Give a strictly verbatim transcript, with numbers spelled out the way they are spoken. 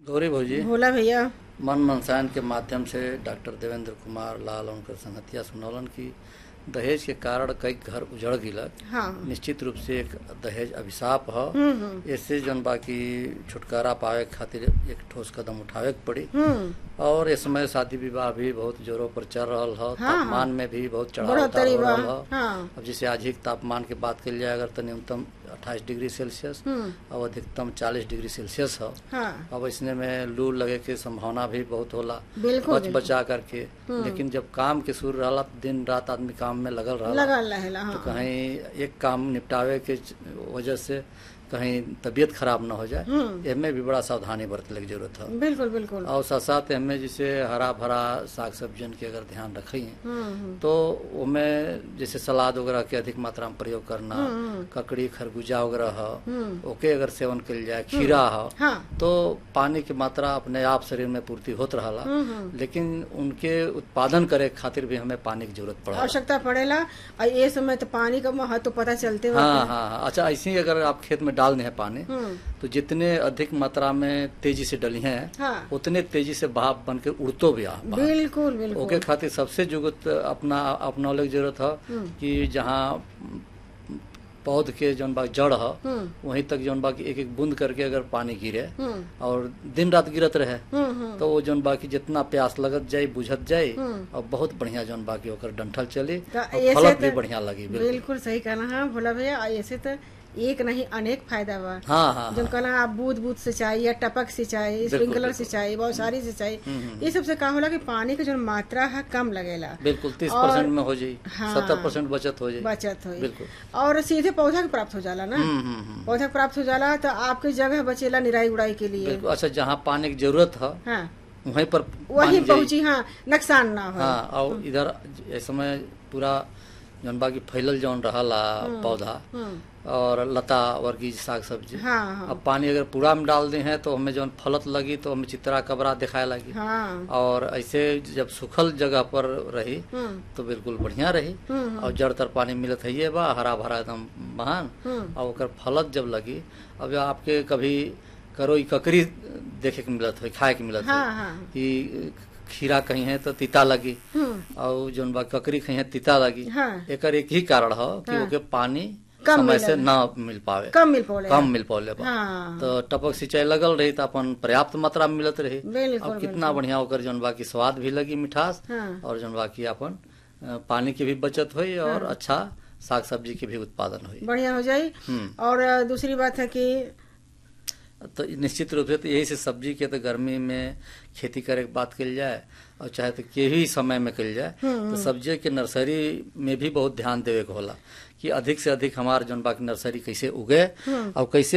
गौरी भौजी भोला भैया। मन मनसायन के माध्यम से डॉक्टर देवेंद्र कुमार लाल उनकर संगतिया सुनौलन की दहेज के कारण कई घर उजड़ गिलक। हाँ। निश्चित रूप से एक दहेज अभिशाप ह। इससे जौन बाकी छुटकारा पावे खातिर एक ठोस कदम उठावे के पड़ी। और इस समय शादी विवाह भी बहुत जोरों पर चल रहा है। हाँ, तापमान में भी बहुत चढ़ाव बढ़ोतरी उतार हो बा। रहा है। हाँ। अब जैसे अधिक तापमान की बात करी जाए अगर तो न्यूनतम अट्ठाईस डिग्री सेल्सियस और अधिकतम चालीस डिग्री सेल्सियस है। हाँ। अब इसने में लू लगे के संभावना भी बहुत होला। बिल्कुल, बच बिल्कुल। बचा करके लेकिन जब काम के शुरू रहा दिन रात आदमी काम में लगल रहा लगल रहेला। तो हाँ। कहीं एक काम निपटावे के वजह से कहीं तबीयत खराब न हो जाए, एमे भी बड़ा सावधानी बरतने की जरूरत है। बिल्कुल बिल्कुल। और साथ साथ एमे जैसे हरा भरा साग सब्जियन के अगर ध्यान रखी तो उनमें जैसे सलाद वगैरह के अधिक मात्रा में प्रयोग करना, ककड़ी खरबूजा वगैरह है ओके अगर सेवन कल जाए, खीरा है हाँ। तो पानी की मात्रा अपने आप शरीर में पूर्ति होत रहा। लेकिन उनके उत्पादन करे खातिर भी हमें पानी की जरूरत पड़ा। आवश्यकता पड़ेला और ये समय तो पानी का महत्व तो पता चलते हुए। हाँ हाँ हाँ। अच्छा ऐसे ही अगर आप खेत में डाल दें पानी तो जितने अधिक मात्रा में तेजी से डली हैं हाँ। उतने तेजी से भाप बन के उड़तो भी आ। बिल्कुल बिल्कुल। ओके खातिर सबसे जुगत अपना अपनौले की जरूरत है कि जहाँ पौध के जौन बा जड़ है वहीं तक जौन बा की एक एक बूंद करके अगर पानी गिरे और दिन रात गिरत रहे तो वो जौन बा की जितना प्यास लगत जाये बुझत जाये और बहुत बढ़िया जौन बा की ओकर डंठल चली और फलत भी बढ़िया लगी। बिल्कुल सही कहना है भोला भैया। ऐसे तो एक नहीं अनेक फायदा बा। हाँ हाँ। जो कहना आप बूंद बूंद सिंचाई या टपक सिंचाई, स्प्रिंकलर सिंचाई, बहुत सारी सिंचाई, ये सबसे का होला कि पानी की जो मात्रा है कम लगेला। बिल्कुल तीस परसेंट में हो जाये, हाँ, सत्तर परसेंट बचत हो जाये। बचत हो बिल्कुल। और सीधे पौधा के प्राप्त हो जाला ना। पौधा प्राप्त हो जाला तो आपकी जगह बचेला निराई उड़ाई के लिए। बिल्कुल। अच्छा जहाँ पानी की जरूरत है हाँ। वहीं पर वहीं पहुंची। हाँ, नुकसान ना हो। हाँ। और इधर इस समय पूरा जौन बाकी फैलल जौन रहा पौधा और लता वर्गीय साग सब्जी। हाँ, हाँ। अब पानी अगर पूरा में डाल दे हैं तो हमें जौन फलत लगी तो हमें चित्रा कबरा दिखाए लगी। हाँ। और ऐसे जब सूखल जगह पर रही तो बिल्कुल बढ़िया रही और जड़ तर पानी मिलत है ये बा हरा भरा एकदम महान। और ओकर फलत जब लगी अब आपके कभी करोई ककरी देखे के मिलत है, खाए के मिलत है। हाँ, हाँ। कि खीरा कहीं है तो तीता लगी और जौन बा ककरी कहीं है तीता लगी। हाँ। एकर एक ही कारण है कि ओके पानी कम समय से ना मिल पावे, कम मिल पावे कम मिल पावे। हाँ। तो टपक सिंचाई लगल रही तो अपन पर्याप्त मात्रा में मिलत रही। बिल्कुल, अब कितना बढ़िया होकर जौन बाकी स्वाद भी लगी मिठास। हाँ। और जौन बाकी अपन पानी की भी बचत हुई और हाँ। अच्छा साग सब्जी की भी उत्पादन हुई, बढ़िया हो जाये। और दूसरी बात है कि तो निश्चित रूप से तो यही से सब्जी के तो गर्मी में खेती करे की बात कल जाए और चाहे तो के ही समय में कल जाए तो सब्जी के नर्सरी में भी बहुत ध्यान देवे को होला कि अधिक से अधिक हमार जौन बाकी नर्सरी कैसे उगे और कैसे